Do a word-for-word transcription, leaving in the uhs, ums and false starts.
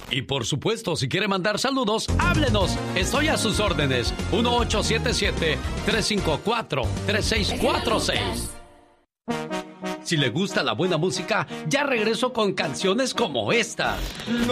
Y por supuesto, si quiere mandar saludos, háblenos. Estoy a sus órdenes. uno ocho siete siete, tres cinco cuatro, tres seis cuatro seis. Si le gusta la buena música, ya regreso con canciones como esta.